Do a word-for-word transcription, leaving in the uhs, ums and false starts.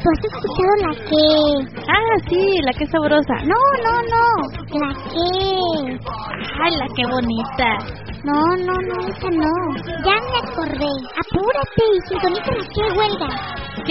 ¿Tú has escuchado la que? Ah, sí, la que es sabrosa. No, no, no. La que. Ay, la que bonita. No, no, no, esa no. Ya me acordé. Apúrate y sintoniza la que huelga.